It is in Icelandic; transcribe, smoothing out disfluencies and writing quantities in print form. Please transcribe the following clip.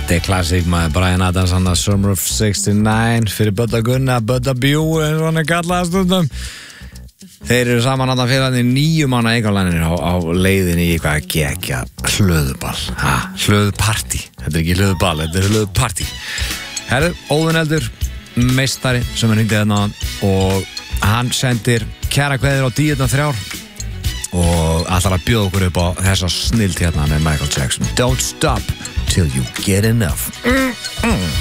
Þetta klassík maður, Bryan Adams, hann að Summer of 69 fyrir Bödda Gunna, Bödda Bjú eins og hann kallaði stundum. Þeir eru saman að félagarnir 9 manna eigalænir á leiðinni í eitthvað gegja hlöðuball. Hlöðupartí. Þetta er ekki hlöðuball, þetta er hlöðupartí. Herðu, Óðinn Eldur, meistari sem hringdi hérna og hann sendir kæra kveðir á Díurnar 3 og ætlar að bjóða okkur upp á þessa snild hérna með Michael Jackson. Don't stop till you get enough.